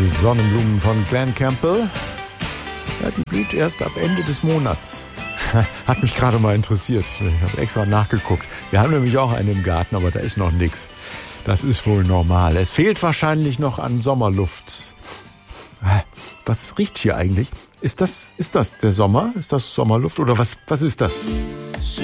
Die Sonnenblumen von Glen Campbell. Ja, die blüht erst ab Ende des Monats. Hat mich gerade mal interessiert. Ich habe extra nachgeguckt. Wir haben nämlich auch eine im Garten, aber da ist noch nichts. Das ist wohl normal. Es fehlt wahrscheinlich noch an Sommerluft. Was riecht hier eigentlich? Ist das der Sommer? Ist das Sommerluft oder was ist das?